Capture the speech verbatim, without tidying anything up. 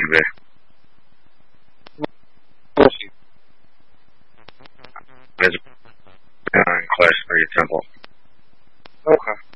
she be? Who is she? Miss in Clash three Temple. Okay.